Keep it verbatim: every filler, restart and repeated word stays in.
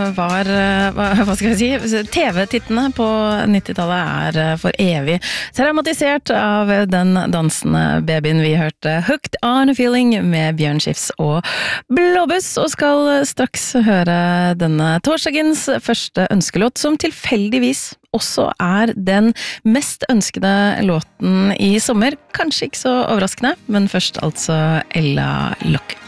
var, hva, hva skal jeg si, T V-tittene på nittitallet er for evig traumatisert av den dansende babyen vi hørte Hooked on a Feeling med Bjørn Skifs og Blåbuss, og skal straks høre denne torsdagens første ønskelåt, som tilfeldigvis også er den mest ønskede låten i sommer. Kanskje ikke så overraskende, men først altså Ella Locke.